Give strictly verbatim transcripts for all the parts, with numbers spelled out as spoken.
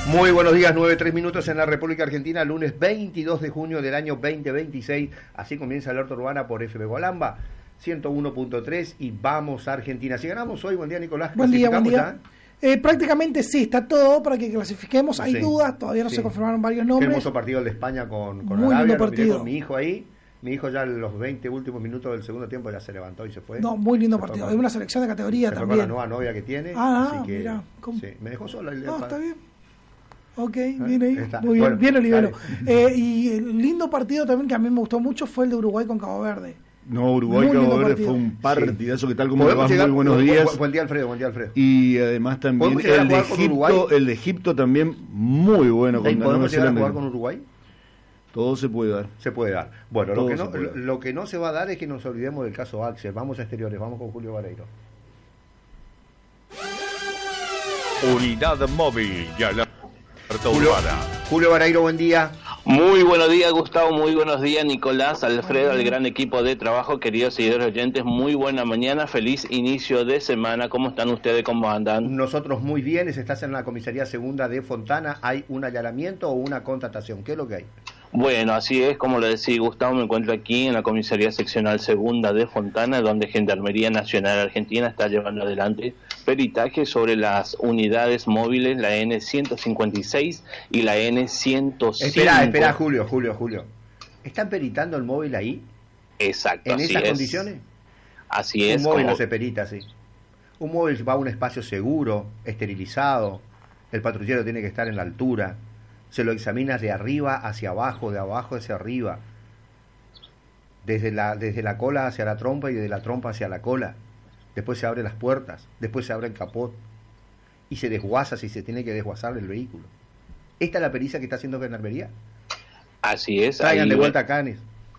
Muy buenos días, nueve tres minutos en la República Argentina, lunes veintidós de junio del año veinte veintiséis. Así comienza Alerta Urbana por F M Gualamba, ciento uno punto tres, y vamos a Argentina. Si ganamos hoy, buen día, Nicolás. Buen día, buen día. Eh, prácticamente sí, está todo para que clasifiquemos. Hay sí, dudas, todavía no sí. se confirmaron varios nombres. Qué hermoso partido el de España con, con Muy Arabia. lindo partido. Con mi hijo ahí. Mi hijo ya en los veinte últimos minutos del segundo tiempo ya se levantó y se fue. No, muy lindo se partido. Con, Es una selección de categoría se también. Con la nueva novia que tiene. Ah, así que, mira. Sí, me dejó sola el No, el está bien. Ok, ¿Eh? bien ahí. Está. Muy bien, Bueno, bien Olivero. Eh, y el lindo partido también que a mí me gustó mucho fue el de Uruguay con Cabo Verde. No, Uruguay Muy Cabo lindo Verde partido. fue un partidazo. Sí. ¿Qué tal? ¿Cómo le va? Muy buenos días. Buen, buen día, Alfredo. Buen día, Alfredo. Y además también ¿Podemos llegar a el de jugar con Uruguay? Egipto, el de Egipto también muy bueno. ¿Y Con ¿Podemos llegar a Zelanda. jugar con Uruguay? Todo se puede dar. Se puede dar. Bueno, lo Todo que, se no, puede dar. lo que no se va a dar es que nos olvidemos del caso Axel. Vamos a exteriores, vamos con Julio Vareiro. Unidad móvil y alerta Julio, urbana. Julio Vareiro, buen día. Muy buenos días, Gustavo, muy buenos días, Nicolás, Alfredo, al gran equipo de trabajo, queridos seguidores oyentes, muy buena mañana, feliz inicio de semana. ¿Cómo están ustedes? ¿Cómo andan? Nosotros muy bien. Estás en la comisaría segunda de Fontana. ¿Hay un allanamiento o una contratación? ¿Qué es lo que hay? Bueno, así es, como lo decía Gustavo, me encuentro aquí en la comisaría seccional segunda de Fontana, donde Gendarmería Nacional Argentina está llevando adelante peritaje sobre las unidades móviles, la N ciento cincuenta y seis y la N ciento cinco. Espera, espera, Julio, Julio, Julio. ¿Están peritando el móvil ahí? Exacto, ¿En así esas es. condiciones? Así Un es. móvil como... no se perita así. Un móvil va a un espacio seguro, esterilizado. El patrullero tiene que estar en la altura. Se lo examina de arriba hacia abajo, de abajo hacia arriba. Desde la, desde la cola hacia la trompa y desde la trompa hacia la cola. Después se abren las puertas, después se abre el capot. Y se desguaza si se tiene que desguazar el vehículo. ¿Esta es la pericia que está haciendo Gendarmería? Así es. Traigan ahí... de vuelta a Canes.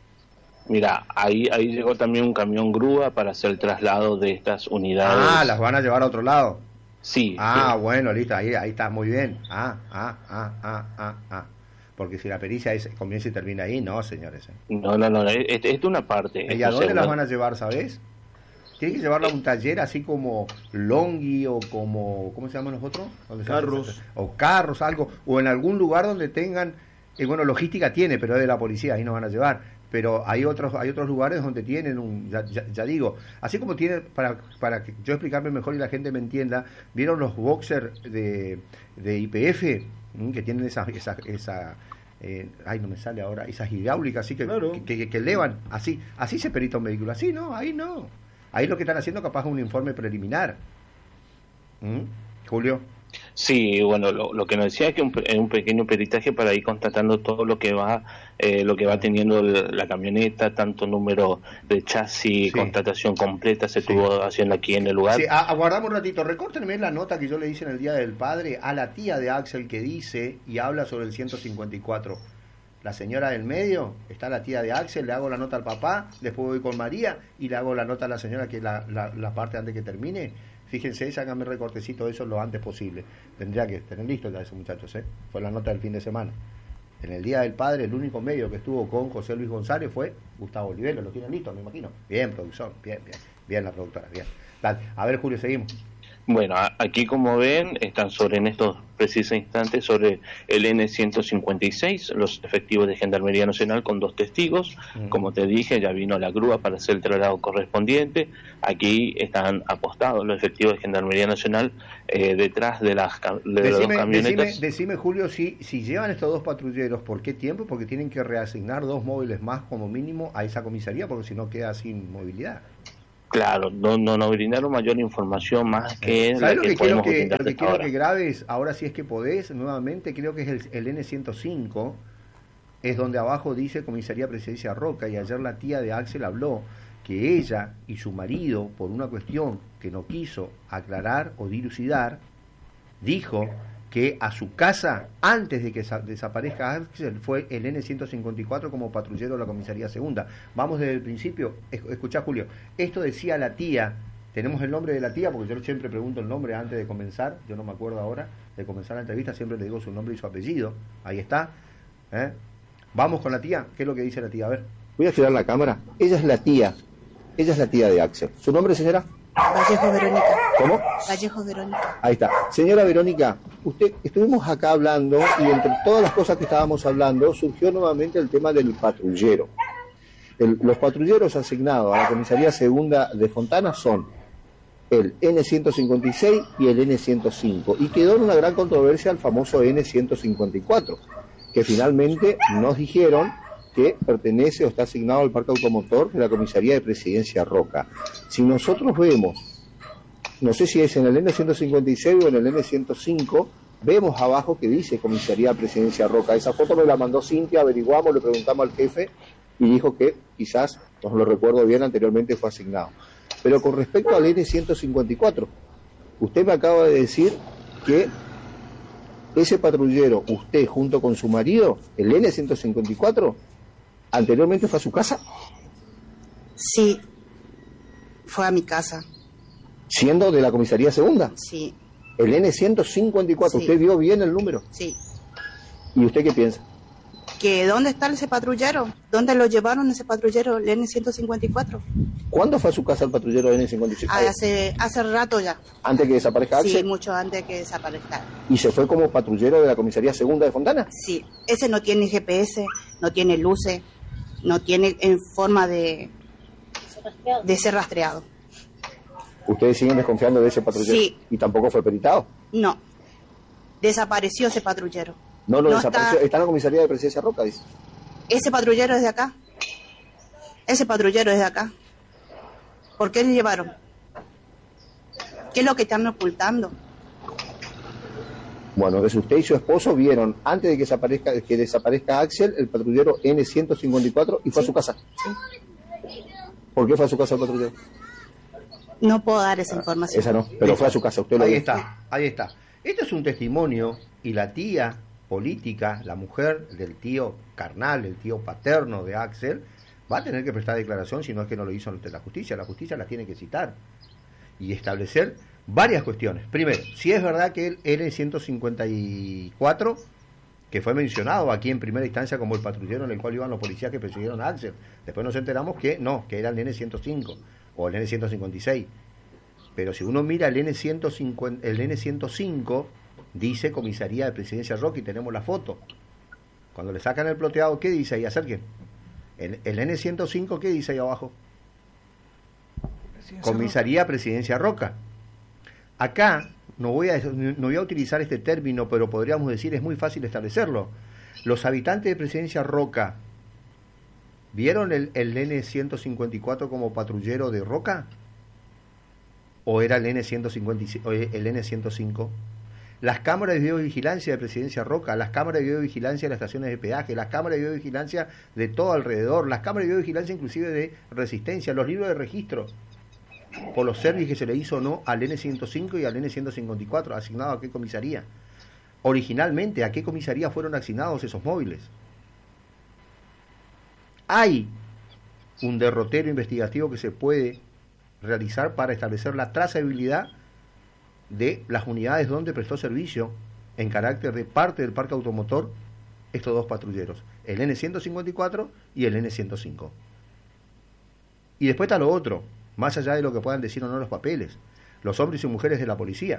Mira, ahí ahí llegó también un camión grúa para hacer el traslado de estas unidades. Ah, las van a llevar a otro lado. Sí. Ah, sí. bueno, listo, ahí, ahí está, muy bien. Ah, ah, ah, ah, ah, ah. Porque si la pericia es, comienza y termina ahí, no, señores. No, no, no, es, es una parte. ¿Y a dónde las van a llevar, sabes? Tienen que llevarla a un taller así como Longhi o como, ¿cómo se llaman los otros? Carros. O carros, algo, o en algún lugar donde tengan, eh, bueno, logística tiene, pero es de la policía, ahí nos van a llevar. Pero hay otros hay otros lugares donde tienen un, ya, ya, ya digo, así como tienen, para para que yo explicarme mejor y la gente me entienda, ¿vieron los boxers de, de Y P F? ¿Mm? Que tienen esa, esa, esa eh, ay, no me sale ahora, esas hidráulicas así que, claro. que, que, que elevan, así, así se perita un vehículo, así no, ahí no. Ahí lo que están haciendo capaz es un informe preliminar. ¿Mm? Julio. Sí, bueno, lo, lo que nos decía es que un, un pequeño peritaje para ir constatando todo lo que va eh, lo que va teniendo el, la camioneta, tanto número de chasis, Sí. constatación completa se Sí. estuvo haciendo aquí en el lugar. Sí, a- aguardamos un ratito, recórtenme la nota que yo le hice en el Día del Padre a la tía de Axel que dice y habla sobre el ciento cincuenta y cuatro. La señora del medio, está la tía de Axel, le hago la nota al papá, después voy con María y le hago la nota a la señora, que es la, la, la parte antes que termine. Fíjense, háganme recortecito de eso lo antes posible. Tendría que tener listo ya eso, muchachos, ¿eh? Fue la nota del fin de semana. En el Día del Padre, el único medio que estuvo con José Luis González fue Gustavo Olivero. ¿Lo tienen listo, me imagino? Bien, productor, bien, bien. Bien la productora, bien. Dale. A ver, Julio, seguimos. Bueno, a- aquí como ven, están sobre en estos precisos instantes sobre el N ciento cincuenta y seis, los efectivos de Gendarmería Nacional con dos testigos. Mm. Como te dije, ya vino la grúa para hacer el traslado correspondiente. Aquí están apostados los efectivos de Gendarmería Nacional eh, detrás de las, cam- de las dos Decime, camionetas. decime, decime, Julio, si, si llevan estos dos patrulleros, ¿por qué tiempo? Porque tienen que reasignar dos móviles más como mínimo a esa comisaría, porque si no queda sin movilidad. Claro, no, no nos brindaron mayor información más que la ¿Sabes lo que, que quiero podemos que, brindar lo que, hasta quiero ahora. que grabes ahora si es que podés nuevamente? Creo que es el, el N ciento cinco, es donde abajo dice Comisaría Presidencia Roca, y ayer la tía de Axel habló que ella y su marido, por una cuestión que no quiso aclarar o dilucidar, dijo que a su casa, antes de que sa- desaparezca Axel, fue el N ciento cincuenta y cuatro como patrullero de la comisaría segunda. Vamos desde el principio. Es- escuchá, Julio, esto decía la tía. Tenemos el nombre de la tía, porque yo siempre pregunto el nombre antes de comenzar, yo no me acuerdo ahora de comenzar la entrevista, siempre le digo su nombre y su apellido. Ahí está. ¿Eh? Vamos con la tía. ¿Qué es lo que dice la tía? A ver. Voy a girar la cámara. Ella es la tía. Ella es la tía de Axel. ¿Su nombre, señora? Vallejo Verónica. ¿Cómo? Vallejo Verónica. Ahí está. Señora Verónica, usted, estuvimos acá hablando y entre todas las cosas que estábamos hablando surgió nuevamente el tema del patrullero. El, los patrulleros asignados a la Comisaría Segunda de Fontana son el ene ciento cincuenta y seis y el ene ciento cinco, y quedó en una gran controversia el famoso ene ciento cincuenta y cuatro, que finalmente nos dijeron que pertenece o está asignado al parque automotor de la Comisaría de Presidencia Roca. Si nosotros vemos, no sé si es en el ene ciento cincuenta y seis o en el ene ciento cinco, vemos abajo que dice Comisaría de Presidencia Roca. Esa foto me la mandó Cintia, averiguamos, le preguntamos al jefe y dijo que quizás, no lo recuerdo bien, anteriormente fue asignado. Pero con respecto al ene ciento cincuenta y cuatro, usted me acaba de decir que ese patrullero, usted junto con su marido, el ene ciento cincuenta y cuatro, anteriormente fue a su casa. Sí, fue a mi casa. Siendo de la Comisaría Segunda. Sí. El ene ciento cincuenta y cuatro, Sí. ¿Usted vio bien el número? Sí. ¿Y usted qué piensa? ¿Que dónde está ese patrullero? ¿Dónde lo llevaron ese patrullero, el ene ciento cincuenta y cuatro? ¿Cuándo fue a su casa el patrullero ene cincuenta y cuatro? Ah, hace, hace rato ya. ¿Antes que desaparezca Axel? Sí, mucho antes que desaparezca. ¿Y se fue como patrullero de la Comisaría Segunda de Fontana? Sí, ese no tiene G P S, no tiene luces, no tiene en forma de, de ser rastreado. ¿Ustedes siguen desconfiando de ese patrullero? Sí. ¿Y tampoco fue peritado? No, desapareció ese patrullero. No, lo No desapareció. está- Está... en la Comisaría de Presidencia Roca, dice. Ese patrullero es de acá. Ese patrullero es de acá. ¿Por qué le llevaron? ¿Qué es lo que están ocultando? Bueno, entonces usted y su esposo vieron, antes de que desaparezca, que desaparezca Axel, el patrullero ene ciento cincuenta y cuatro y fue Sí. a su casa. Sí. ¿Por qué fue a su casa el patrullero? No puedo dar esa información. Esa no, pero fue a su casa, usted lo Ahí vio. está, ahí está. Esto es un testimonio y la tía política, la mujer del tío carnal, el tío paterno de Axel, va a tener que prestar declaración si no es que no lo hizo ante la justicia. La justicia la tiene que citar y establecer varias cuestiones. Primero, si es verdad que el ene ciento cincuenta y cuatro, que fue mencionado aquí en primera instancia como el patrullero en el cual iban los policías que persiguieron a Axel, después nos enteramos que no, que era el ene ciento cinco o el ene ciento cincuenta y seis. Pero si uno mira el ene ciento cincuenta, el ene ciento cinco dice Comisaría de Presidencia Roca y tenemos la foto. Cuando le sacan el ploteado, ¿qué dice ahí? Acerquen. El, el ene ciento cinco, ¿qué dice ahí abajo? Presidencia Comisaría Presidencia Roca. Acá no voy a no voy a utilizar este término, pero podríamos decir es muy fácil establecerlo. Los habitantes de Presidencia Roca ¿vieron el, el ene ciento cincuenta y cuatro como patrullero de Roca? ¿O era el ene ciento cincuenta y seis, o el ene ciento cinco? Las cámaras de videovigilancia de Presidencia Roca, las cámaras de videovigilancia de las estaciones de peaje, las cámaras de videovigilancia de todo alrededor, las cámaras de videovigilancia inclusive de Resistencia, los libros de registro por los servicios que se le hizo o no al ene ciento cinco y al ene ciento cincuenta y cuatro, asignado a qué comisaría. Originalmente, ¿a qué comisaría fueron asignados esos móviles? Hay un derrotero investigativo que se puede realizar para establecer la trazabilidad de las unidades donde prestó servicio en carácter de parte del parque automotor estos dos patrulleros, el ene ciento cincuenta y cuatro y el ene ciento cinco. Y después está lo otro, más allá de lo que puedan decir o no los papeles, los hombres y mujeres de la policía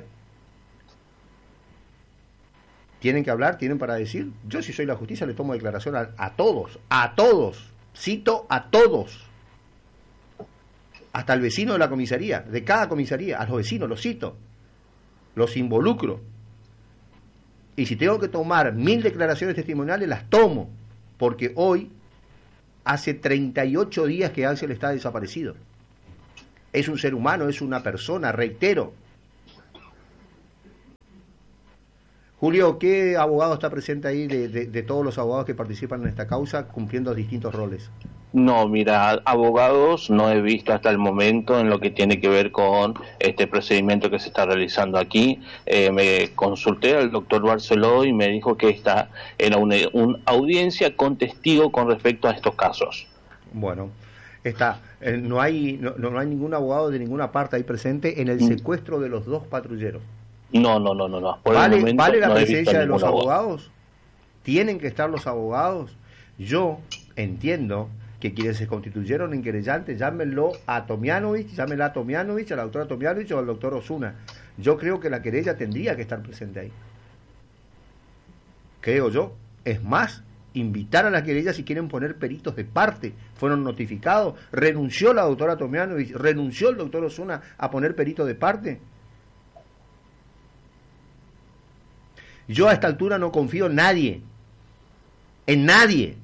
tienen que hablar, tienen para decir. Yo, si soy la justicia, le tomo declaración a, a todos, a todos, cito a todos, hasta el vecino de la comisaría, de cada comisaría, a los vecinos los cito, los involucro. Y si tengo que tomar mil declaraciones testimoniales, las tomo, porque hoy hace treinta y ocho días que Axel está desaparecido. Es un ser humano, es una persona, reitero. Julio, ¿qué abogado está presente ahí de, de, de todos los abogados que participan en esta causa cumpliendo distintos roles? No, mira, abogados no he visto hasta el momento en lo que tiene que ver con este procedimiento que se está realizando aquí. Eh, me consulté al doctor Barceló y me dijo que esta era una, una audiencia con testigo con respecto a estos casos. Bueno, está, eh, no hay no, no hay ningún abogado de ninguna parte ahí presente en el Mm. secuestro de los dos patrulleros. No, no, no, no, no. Por el ¿Vale, momento ¿vale la no he visto presencia de ningún los abogado. abogados? ¿Tienen que estar los abogados? Yo entiendo que quienes se constituyeron en querellantes, llámenlo a Tomianovich, llámenla a Tomianovich, a la doctora Tomianovich o al doctor Osuna. Yo creo que la querella tendría que estar presente ahí. creo yo. Es más, invitar a la querella si quieren poner peritos de parte. Fueron notificados, renunció la doctora Tomianovich, renunció el doctor Osuna a poner peritos de parte. Yo a esta altura no confío en nadie, en nadie.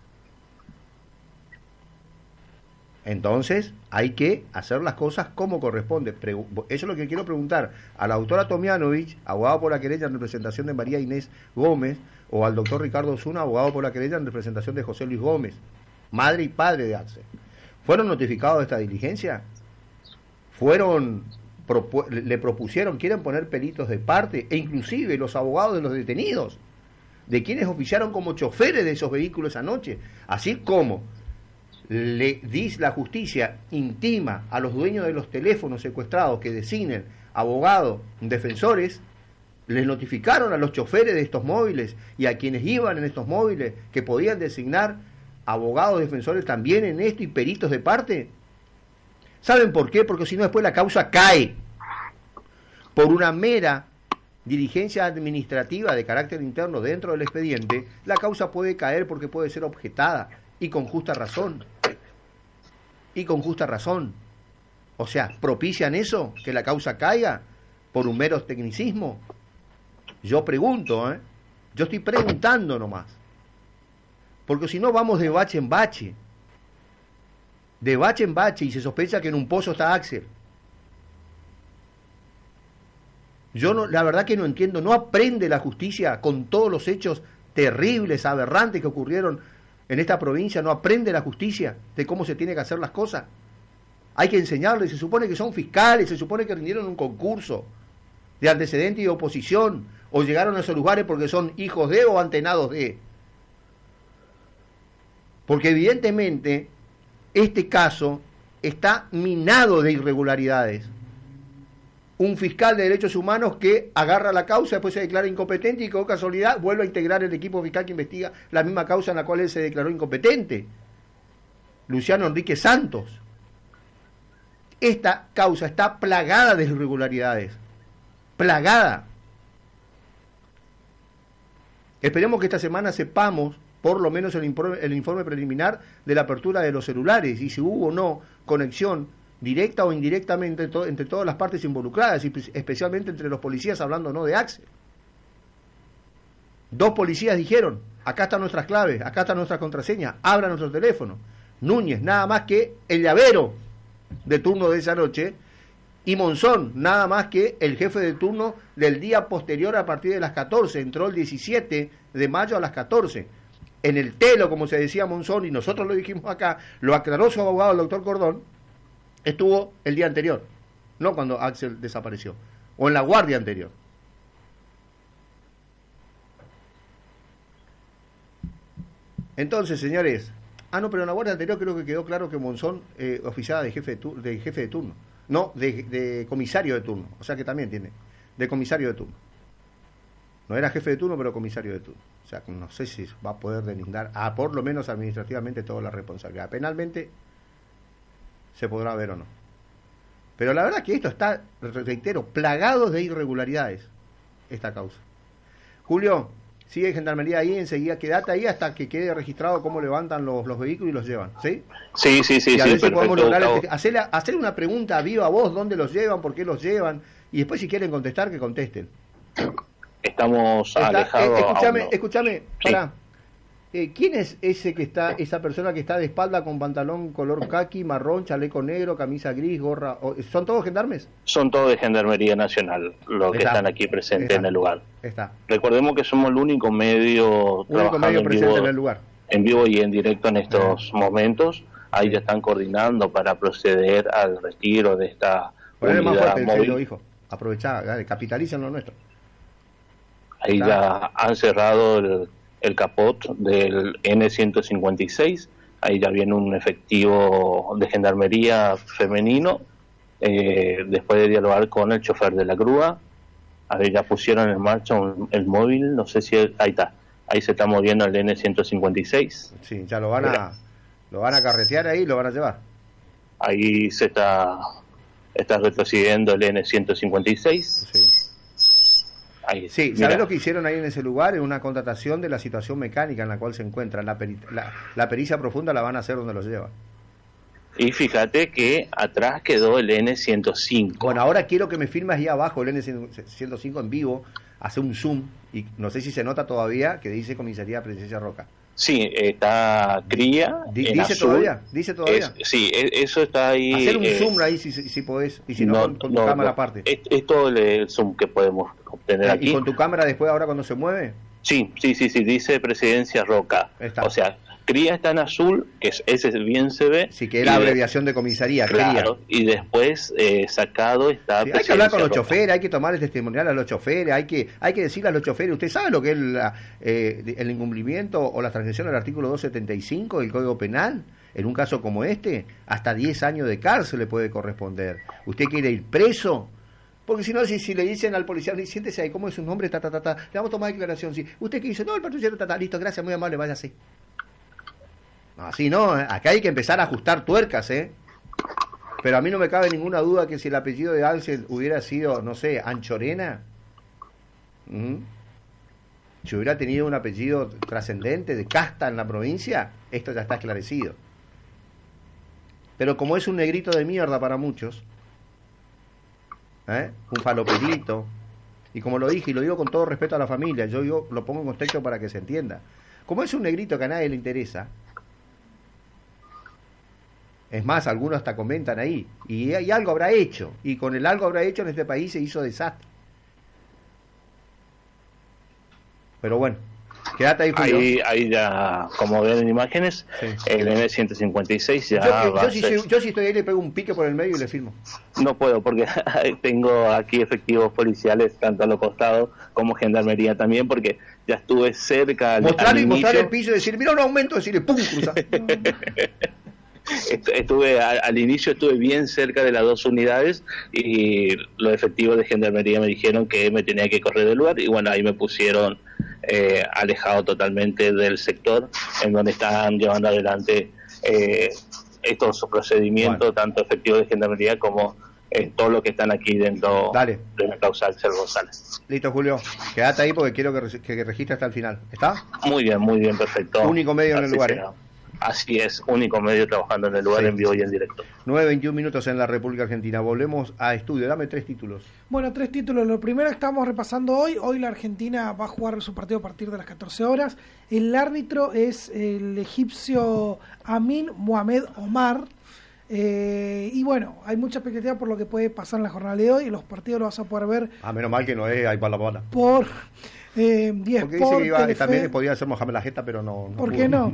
Entonces hay que hacer las cosas como corresponde. Pregu- Eso es lo que quiero preguntar a la doctora Tomianovich, abogado por la querella en representación de María Inés Gómez, o al doctor Ricardo Osuna, abogado por la querella en representación de José Luis Gómez, madre y padre de Axel. ¿Fueron notificados de esta diligencia? ¿Fueron propu- le propusieron, quieren poner peritos de parte, e inclusive los abogados de los detenidos, de quienes oficiaron como choferes de esos vehículos anoche? Así como le dice la justicia, intima a los dueños de los teléfonos secuestrados que designen abogados, defensores, les notificaron a los choferes de estos móviles y a quienes iban en estos móviles que podían designar abogados defensores también en esto y peritos de parte. ¿Saben por qué? Porque si no después la causa cae por una mera diligencia administrativa de carácter interno dentro del expediente. La causa puede caer porque puede ser objetada y con justa razón. Y con justa razón. O sea, ¿propician eso? ¿Que la causa caiga por un mero tecnicismo? Yo pregunto, ¿eh? Yo estoy preguntando nomás. Porque si no vamos de bache en bache. De bache en bache y se sospecha que en un pozo está Axel. Yo no, la verdad que no entiendo, no aprende la justicia con todos los hechos terribles, aberrantes que ocurrieron en esta provincia, no aprende la justicia de cómo se tiene que hacer las cosas. Hay que enseñarles, se supone que son fiscales, se supone que rindieron un concurso de antecedente y de oposición, o llegaron a esos lugares porque son hijos de o antenados de. Porque evidentemente este caso está minado de irregularidades. Un fiscal de derechos humanos que agarra la causa, después se declara incompetente y con casualidad vuelve a integrar el equipo fiscal que investiga la misma causa en la cual él se declaró incompetente. Luciano Enrique Santos. Esta causa está plagada de irregularidades. Plagada. Esperemos que esta semana sepamos por lo menos el informe, el informe preliminar de la apertura de los celulares y si hubo o no conexión directa o indirectamente to- entre todas las partes involucradas y especialmente entre los policías, hablando no de Axel. Dos policías dijeron, acá están nuestras claves, acá está nuestra contraseña, abra nuestro teléfono. Núñez, nada más que el llavero de turno de esa noche, y Monzón, nada más que el jefe de turno del día posterior a partir de las catorce, entró el diecisiete de mayo a las catorce. En el telo, como se decía Monzón, y nosotros lo dijimos acá, lo aclaró su abogado, el doctor Cordón, estuvo el día anterior, no cuando Axel desapareció, o en la guardia anterior. Entonces, señores, ah, no, pero en la guardia anterior creo que quedó claro que Monzón eh, oficiaba de jefe de, tu, de jefe de turno, no, de, de comisario de turno, o sea que también tiene, de comisario de turno. No era jefe de turno, pero comisario de turno. O sea, no sé si va a poder deslindar, a por lo menos administrativamente, toda la responsabilidad. Penalmente se podrá ver o no. Pero la verdad que esto está, reitero, plagado de irregularidades, esta causa. Julio, sigue Gendarmería ahí, enseguida quédate ahí hasta que quede registrado cómo levantan los, los vehículos y los llevan, ¿sí? Sí, sí, sí, y a sí, ver si podemos lograr perfecto, este- hacerle, hacerle una pregunta viva a vos, dónde los llevan, por qué los llevan, y después si quieren contestar, que contesten. Estamos Está- alejados. eh, escúchame, aún no. escúchame, Sí. pará. Eh, ¿Quién es ese que está, esa persona que está de espalda con pantalón color caqui, marrón, chaleco negro, camisa gris, gorra? o- ¿Son todos gendarmes? Son todos de Gendarmería Nacional los que Está. están aquí presentes Está. en el lugar. Está. Recordemos que somos el único medio Único trabajando medio en presente vivo, en el lugar. en vivo y en directo en estos momentos. Ahí ya están coordinando para proceder al retiro de esta Ponele más unidad fuerte el móvil. celo, hijo. Aprovechá, dale, capitalicen lo nuestro. Ahí Claro. ya han cerrado el, el capot del ene ciento cincuenta y seis. Ahí ya viene un efectivo de gendarmería femenino. Eh, después de dialogar con el chofer de la grúa, ahí ya pusieron en marcha un- el móvil. No sé si es- ahí está. Ahí se está moviendo el ene ciento cincuenta y seis. Sí, ya lo van a, lo van a carretear ahí y lo van a llevar. Ahí se está, está retrocediendo el ene ciento cincuenta y seis. Sí. Ahí, Sí, mirá. ¿sabés lo que hicieron ahí en ese lugar? Es una contratación de la situación mecánica en la cual se encuentran. La, peri- la, la pericia profunda la van a hacer donde los lleva. Y fíjate que atrás quedó el ene ciento cinco. Bueno, ahora quiero que me firmes ahí abajo el ene ciento cinco en vivo, hace un zoom, y no sé si se nota todavía que dice Comisaría Princesa Roca. Sí, está cría. Di- en dice azul. todavía, dice todavía. Es- sí, e- eso está ahí. Hacer un eh, zoom ahí si, si, si podés, y si no, no, con, con tu no, cámara no. aparte. Es, es todo el zoom que podemos obtener Eh, aquí. ¿Y con tu cámara después ahora cuando se mueve? Sí, sí, sí, sí, dice Presidencia Roca. Está. O sea, cría está en azul, que es, ese bien se ve. Sí, que era y de- abreviación de comisaría, Claro, cría. y después eh, sacado está. Sí, hay que hablar con los Presidencia Roca. choferes, hay que tomar el testimonial a los choferes, hay que hay que decirle a los choferes, ¿usted sabe lo que es la, eh, el incumplimiento o la transgresión del artículo doscientos setenta y cinco del Código Penal? En un caso como este, hasta diez años de cárcel le puede corresponder. ¿Usted quiere ir preso? Porque si no, si, si le dicen al policía, siéntese ahí, ¿cómo es su nombre? Ta, ta, ta, ta. Le vamos a tomar declaración. Sí. ¿Usted qué dice? No, el patrullero, ta, ta, listo, gracias, muy amable, váyase. No, así no, ¿eh? Acá hay que empezar a ajustar tuercas, ¿eh? Pero a mí no me cabe ninguna duda que si el apellido de Axel hubiera sido, no sé, Anchorena, ¿m? si hubiera tenido un apellido trascendente, de casta en la provincia, esto ya está esclarecido. Pero como es un negrito de mierda para muchos, ¿eh? un faloperito, y como lo dije, y lo digo con todo respeto a la familia, yo, yo lo pongo en contexto para que se entienda, como es un negrito que a nadie le interesa, es más, algunos hasta comentan ahí, y, y algo habrá hecho, y con el algo habrá hecho en este país se hizo desastre. Pero bueno, quédate ahí, Julio. Ahí, ahí ya, como ven en imágenes, Sí. el ene ciento cincuenta y seis ya Yo, va yo, a si ser- soy- yo si estoy ahí le pego un pique por el medio y le firmo. No puedo porque tengo aquí efectivos policiales tanto a los costados como gendarmería también, porque ya estuve cerca al, Mostrar al y mostrar inicio. el piso y decir, mira un aumento, decirle, pum, cruza. Est- Estuve al, al inicio estuve bien cerca de las dos unidades y los efectivos de gendarmería me dijeron que me tenía que correr del lugar y bueno, ahí me pusieron eh, alejado totalmente del sector en donde están llevando adelante eh, estos procedimientos, Bueno. tanto efectivos de gendarmería como eh, todo lo que están aquí dentro Dale. de la causa Axel González. Listo, Julio. Quédate ahí porque quiero que, re- que registre hasta el final. ¿Está? Muy bien, muy bien, perfecto. Único medio en el Así lugar, será. Así es, único medio trabajando en el lugar Sí. en vivo y en directo. nueve veintiún minutos en la República Argentina. Volvemos a estudio. Dame tres títulos. Bueno, tres títulos. Lo primero que estamos repasando hoy. Hoy la Argentina va a jugar su partido a partir de las catorce horas. El árbitro es el egipcio Amin Mohamed Omar. Eh, y bueno, hay mucha expectativa por lo que puede pasar en la jornada de hoy. Y los partidos los vas a poder ver Ah, menos mal que no es ahí para la bola. por eh, diez Porque dice por que iba, Telefe. también podía ser Mohamed la Jeta, pero no. no ¿Por pudo. qué no?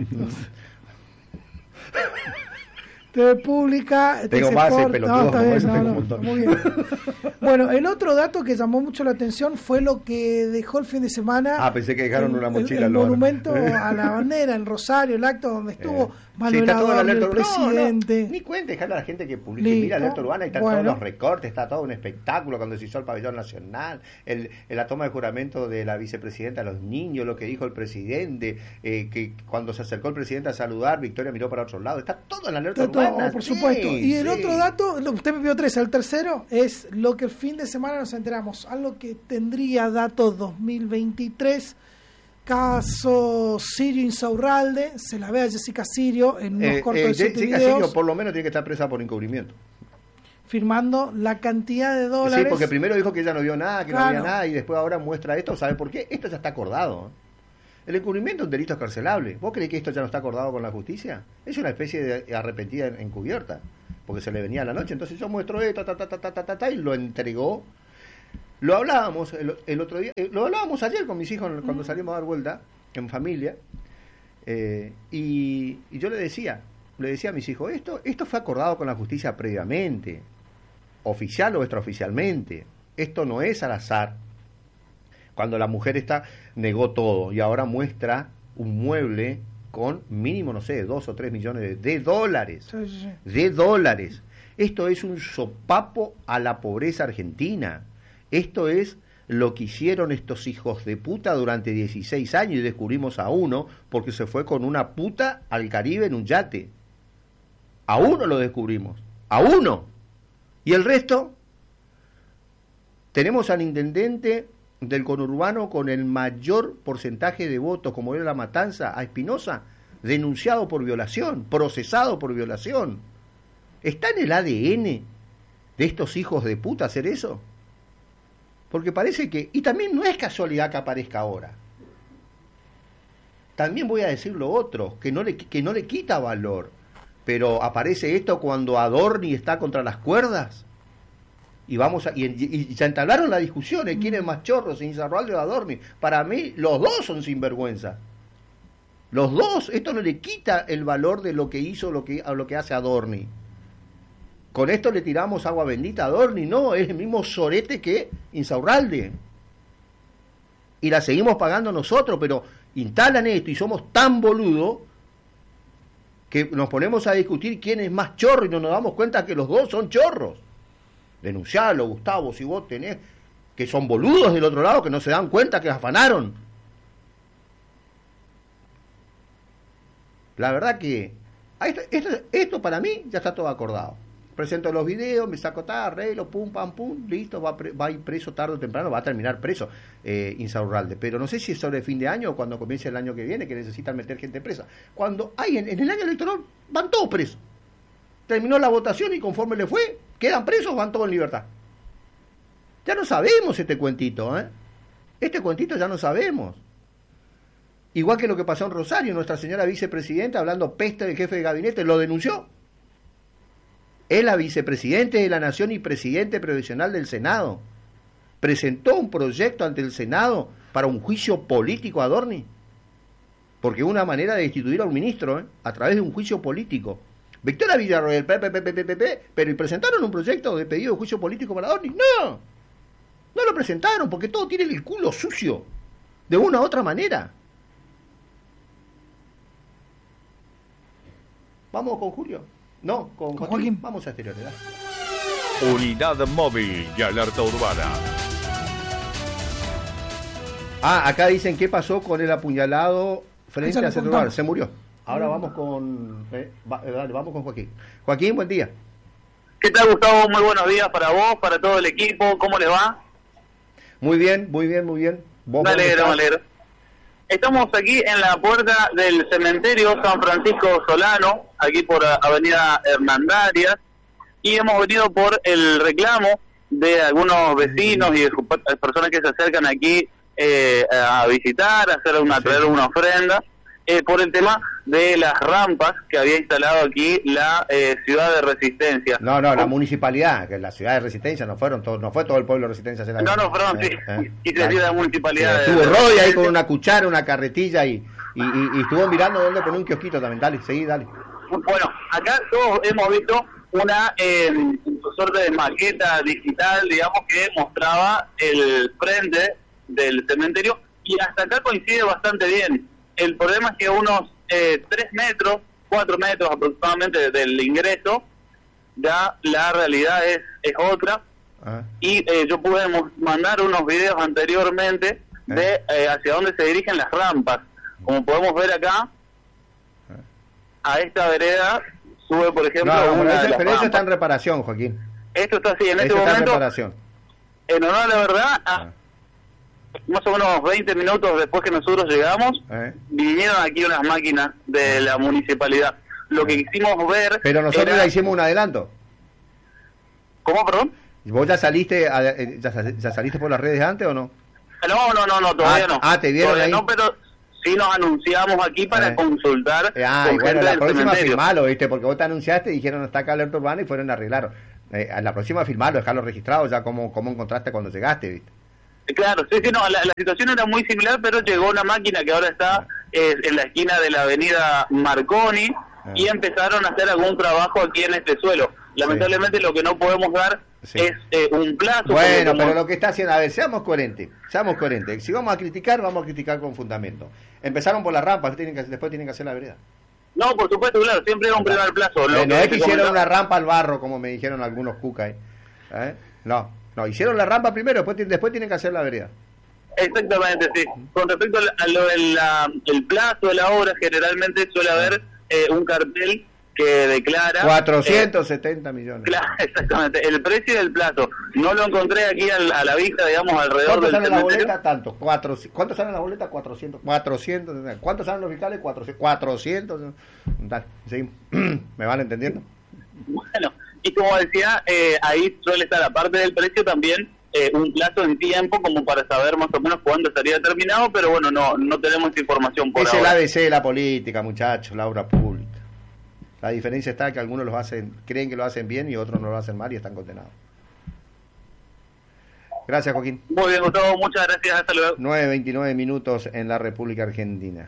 T V Pública, Tengo T C más, eh, Sport, pelotudo, no, está como bien, ese no, tengo no, un montón. muy bien. Bueno, el otro dato que llamó mucho la atención fue lo que dejó el fin de semana. Ah, pensé que dejaron el- una el- mochila. El, lo- monumento a la bandera en Rosario, el acto donde estuvo Eh. Sí, Manuel está todo en Adorno, alerta el urbana. No, presidente. no, ni cuenta, dejarle a la gente que publique. Listo. Mira alerta urbana y están Bueno. todos los recortes, está todo un espectáculo cuando se hizo el pabellón nacional, el, el- la toma de juramento de la vicepresidenta a los niños, lo que dijo el presidente, eh, que cuando se acercó el presidente a saludar, Victoria miró para otro lado. Está todo en la alerta Está todo, urbana. por sí, supuesto. Y el sí. otro dato, lo- usted me pidió tres, el tercero es lo que el fin de semana nos enteramos, algo que tendría datos dos mil veintitrés, caso Sirio Insaurralde, se la ve a Jessica Sirio en unos Eh, cortos eh, de siete Jessica videos, Sirio por lo menos tiene que estar presa por encubrimiento. firmando la cantidad de dólares. Sí, porque primero dijo que ella no vio nada, que Claro. no había nada, y después ahora muestra esto. ¿Sabe por qué? Esto ya está acordado. El encubrimiento es un delito escarcelable. ¿Vos creés que esto ya no está acordado con la justicia? Es una especie de arrepentida en- encubierta, porque se le venía a la noche. Entonces yo muestro esto, ta, ta, ta, ta, ta, ta, ta, y lo entregó. Lo hablábamos el, el otro día, eh, lo hablábamos ayer con mis hijos cuando salimos a dar vuelta en familia, eh, y, y yo le decía, le decía a mis hijos, esto, esto fue acordado con la justicia previamente, oficial o extraoficialmente. Esto no es al azar. Cuando la mujer está negó todo y ahora muestra un mueble con mínimo, no sé, dos o tres millones de, de dólares. Sí, sí, sí. De dólares. Esto es un sopapo a la pobreza argentina. Esto es lo que hicieron estos hijos de puta durante dieciséis años y descubrimos a uno porque se fue con una puta al Caribe en un yate. A uno lo descubrimos. A uno. Y el resto, tenemos al intendente del conurbano con el mayor porcentaje de votos, como era La Matanza, a Espinosa, denunciado por violación, procesado por violación. ¿Está en el A D N de estos hijos de puta hacer eso? Porque parece que, y también no es casualidad que aparezca ahora. También voy a decir lo otro, que no le, que no le quita valor, pero aparece esto cuando Adorni está contra las cuerdas, y vamos a, y, y, y se entablaron las discusiones, ¿quién es más chorro, Insaurralde o Adorni? Para mí, los dos son sinvergüenza. Los dos, esto no le quita el valor de lo que hizo, lo que, a lo que hace Adorni. Con esto le tiramos agua bendita a Adorni, no, es el mismo sorete que Insaurralde. Y la seguimos pagando nosotros, pero instalan esto y somos tan boludos que nos ponemos a discutir quién es más chorro y no nos damos cuenta que los dos son chorros. Denunciarlo, Gustavo, si vos tenés que son boludos del otro lado que no se dan cuenta que afanaron. La verdad que esto, esto, esto para mí ya está todo acordado. Presento los videos, me saco tal, arreglo, pum, pam, pum, listo, va, pre, va a ir preso tarde o temprano, va a terminar preso eh, Insaurralde. Pero no sé si es sobre el fin de año o cuando comience el año que viene, que necesitan meter gente presa. Cuando hay en, en el año electoral, van todos presos. Terminó la votación y conforme le fue, quedan presos, van todos en libertad. Ya no sabemos este cuentito, ¿eh? Este cuentito ya no sabemos. Igual que lo que pasó en Rosario, nuestra señora vicepresidenta, hablando peste del jefe de gabinete, lo denunció. Es la vicepresidente de la Nación y presidente provisional del Senado. Presentó un proyecto ante el Senado para un juicio político a Adorni. Porque es una manera de destituir a un ministro, ¿eh? A través de un juicio político. Victoria Villarroel, pe, pe, pe, pe, pe, pe, pero ¿y presentaron un proyecto de pedido de juicio político para Adorni? No, no lo presentaron porque todo tiene el culo sucio, de una u otra manera. ¿Vamos con Julio? No, con, con Joaquín. Joaquín. Vamos a exterioridad. Unidad móvil y alerta urbana. Ah, acá dicen qué pasó con el apuñalado frente a Centro Urbano. Se murió. Ahora vamos con eh, va, eh, dale, vamos con Joaquín. Joaquín, buen día. ¿Qué tal, Gustavo? Muy buenos días para vos, para todo el equipo. ¿Cómo les va? Muy bien, muy bien, muy bien. ¿Vos me alegro, me alegro. Estamos aquí en la puerta del cementerio San Francisco Solano, aquí por Avenida Hernandarias, y hemos venido por el reclamo de algunos vecinos y de personas que se acercan aquí eh, a visitar, a hacer una, traer una ofrenda, eh, por el tema de las rampas que había instalado aquí la eh, ciudad de Resistencia. No, no, la municipalidad, que la ciudad de Resistencia no fueron todo, no fue todo el pueblo de Resistencia. La no, no, fueron, eh, sí, eh, y se dio la municipalidad. Eh, estuvo Roy ahí con una cuchara, una carretilla y, y, y, y estuvo mirando dónde poner un kiosquito también. Dale, seguí, dale. Bueno, acá todos hemos visto una eh, suerte de maqueta digital, digamos, que mostraba el frente del cementerio y hasta acá coincide bastante bien. El problema es que unos eh, tres metros, cuatro metros aproximadamente del ingreso, ya la realidad es, es otra. Ah. Y eh, yo pude mandar unos videos anteriormente de eh, hacia dónde se dirigen las rampas. Como podemos ver acá, a esta vereda sube, por ejemplo, no, una pero, eso, de las pero eso está en rampas. reparación, Joaquín. Esto está así, en eso este está momento, en reparación. En honor a la verdad, ah. más o menos veinte minutos después que nosotros llegamos, eh. vinieron aquí unas máquinas de la municipalidad. Lo eh. que quisimos ver... Pero nosotros era... ya hicimos un adelanto. ¿Cómo, perdón? ¿Vos ya saliste a, ya, ya saliste por las redes antes o no? No, no, no, no todavía ah, no. Ah, ¿te vieron todavía ahí? No, pero sí nos anunciamos aquí para eh. consultar. Ah, y bueno, la próxima firmalo, ¿viste? Porque vos te anunciaste y dijeron está acá alerta urbana y fueron a arreglar. Eh, a la próxima firmalo, dejarlo registrado ya como, como encontraste cuando llegaste, ¿viste? Claro, sí, sí, no, la, la situación era muy similar, pero llegó una máquina que ahora está eh, en la esquina de la avenida Marconi ah. y empezaron a hacer algún trabajo aquí en este suelo. Lamentablemente sí. Lo que no podemos dar sí. es eh, un plazo. Bueno, como... pero lo que está haciendo, a ver, seamos coherentes, seamos coherentes. Si vamos a criticar, vamos a criticar con fundamento. Empezaron por las rampas, tienen que, después tienen que hacer la vereda. No, por supuesto, claro, siempre era un primer plazo. Lo eh, no es que hicieron una rampa al barro, como me dijeron algunos cucas. ¿Eh? No, no, hicieron la rampa primero, después, después tienen que hacer la vereda. Exactamente, sí. Con respecto a lo del el plazo de la obra, generalmente suele haber eh, un cartel que declara... cuatrocientos setenta eh, millones. Claro, exactamente, el precio y el plazo. No lo encontré aquí a la, a la vista, digamos, alrededor ¿Cuánto del sale la cementerio. boleta? Tanto. Cuatro, ¿Cuánto sale la boleta? cuatrocientos. cuatrocientos. ¿Cuánto salen los fiscales? cuatrocientos. cuatrocientos. Dale, seguimos. ¿Me van entendiendo? Bueno, y como decía, eh, ahí suele estar, aparte del precio, también eh, un plazo en tiempo como para saber más o menos cuándo estaría terminado, pero bueno, no no tenemos esa información por Es ahora. el A B C de la política, muchachos, la obra pública. La diferencia está que algunos los hacen, creen que lo hacen bien y otros no lo hacen mal y están condenados. Gracias, Joaquín. Muy bien, Gustavo, muchas gracias, hasta luego. nueve veintinueve minutos en la República Argentina.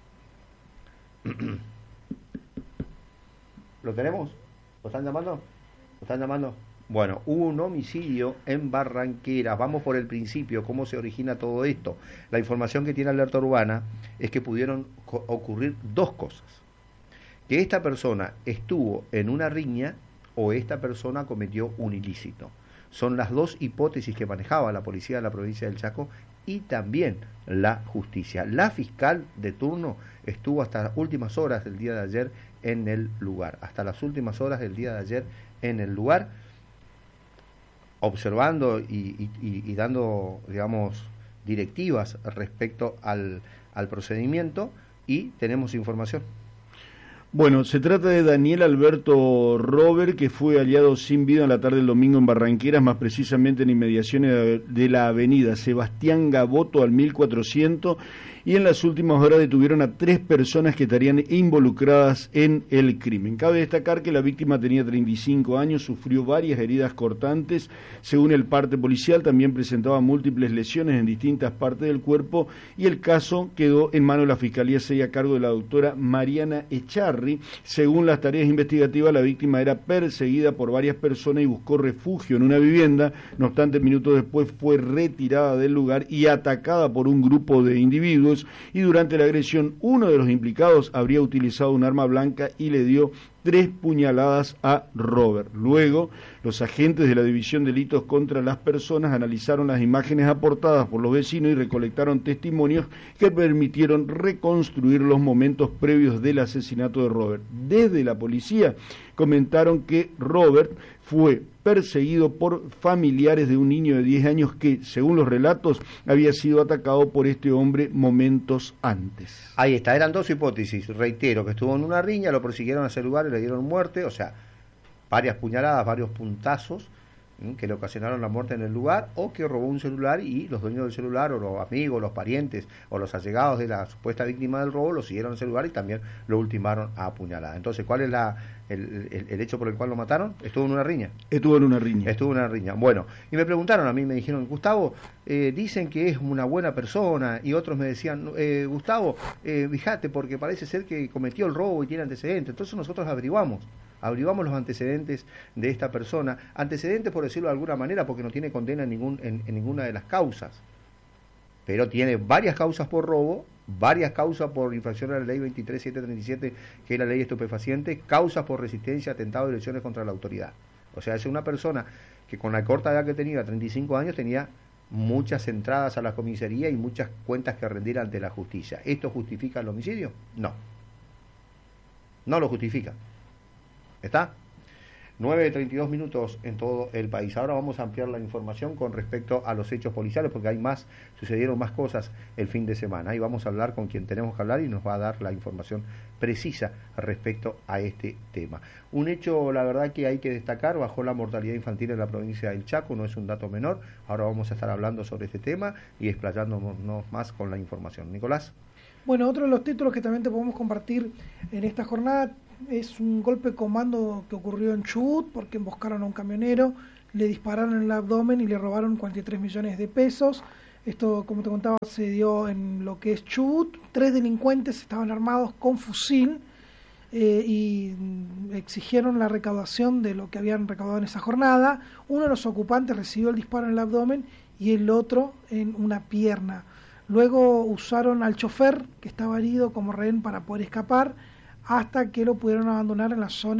¿Lo tenemos? ¿Lo están llamando? ¿Lo están llamando? Bueno, hubo un homicidio en Barranqueras. Vamos por el principio, cómo se origina todo esto. La información que tiene Alerta Urbana es que pudieron ocurrir dos cosas. Que esta persona estuvo en una riña o esta persona cometió un ilícito. Son las dos hipótesis que manejaba la policía de la provincia del Chaco y también la justicia. La fiscal de turno estuvo hasta las últimas horas del día de ayer en el lugar, hasta las últimas horas del día de ayer en el lugar, observando y, y, y dando, digamos, directivas respecto al, al procedimiento, y tenemos información. Bueno, se trata de Daniel Alberto Robert, que fue hallado sin vida en la tarde del domingo en Barranqueras, más precisamente en inmediaciones de la avenida Sebastián Gaboto al mil cuatrocientos, y en las últimas horas detuvieron a tres personas que estarían involucradas en el crimen. Cabe destacar que la víctima tenía treinta y cinco años, sufrió varias heridas cortantes. Según el parte policial, también presentaba múltiples lesiones en distintas partes del cuerpo, y el caso quedó en manos de la Fiscalía seis a cargo de la doctora Mariana Echarri. Según las tareas investigativas, la víctima era perseguida por varias personas y buscó refugio en una vivienda. No obstante, minutos después fue retirada del lugar y atacada por un grupo de individuos, y durante la agresión uno de los implicados habría utilizado un arma blanca y le dio tres puñaladas a Robert. Luego, los agentes de la División de Delitos contra las Personas analizaron las imágenes aportadas por los vecinos y recolectaron testimonios que permitieron reconstruir los momentos previos del asesinato de Robert. Desde la policía comentaron que Robert fue perseguido por familiares de un niño de diez años que, según los relatos, había sido atacado por este hombre momentos antes. Ahí está, eran dos hipótesis. Reitero, que estuvo en una riña, lo persiguieron a ese lugar y le dieron muerte, o sea, varias puñaladas, varios puntazos ¿sí? que le ocasionaron la muerte en el lugar, o que robó un celular y los dueños del celular, o los amigos, los parientes, o los allegados de la supuesta víctima del robo, lo siguieron al celular y también lo ultimaron a puñalada. Entonces, ¿cuál es la el, el, el hecho por el cual lo mataron? Estuvo en una riña. Estuvo en una riña. Estuvo en una riña. Bueno, y me preguntaron a mí, me dijeron, Gustavo, eh, dicen que es una buena persona, y otros me decían, eh, Gustavo, eh, fíjate, porque parece ser que cometió el robo y tiene antecedentes. Entonces nosotros averiguamos. Averiguamos los antecedentes de esta persona, antecedentes por decirlo de alguna manera, porque no tiene condena en, ningún, en, en ninguna de las causas, pero tiene varias causas por robo, varias causas por infracción a la ley veintitrés mil setecientos treinta y siete, que es la ley estupefaciente, causas por resistencia, atentado y lesiones contra la autoridad. O sea, es una persona que con la corta edad que tenía, treinta y cinco años, tenía muchas entradas a la comisaría y muchas cuentas que rendir ante la justicia. ¿Esto justifica el homicidio? No. No lo justifica. ¿Está? nueve treinta y dos minutos en todo el país. Ahora vamos a ampliar la información con respecto a los hechos policiales, porque hay más, sucedieron más cosas el fin de semana. Y vamos a hablar con quien tenemos que hablar y nos va a dar la información precisa respecto a este tema. Un hecho, la verdad, que hay que destacar: bajó la mortalidad infantil en la provincia del Chaco, no es un dato menor. Ahora vamos a estar hablando sobre este tema y explayándonos más con la información. Nicolás. Bueno, otro de los títulos que también te podemos compartir en esta jornada es un golpe de comando que ocurrió en Chubut, porque emboscaron a un camionero, le dispararon en el abdomen y le robaron cuarenta y tres millones de pesos. Esto, como te contaba, se dio en lo que es Chubut. Tres delincuentes estaban armados con fusil eh, y exigieron la recaudación de lo que habían recaudado en esa jornada. Uno de los ocupantes recibió el disparo en el abdomen y el otro en una pierna. Luego usaron al chofer, que estaba herido, como rehén para poder escapar, hasta que lo pudieron abandonar en la zona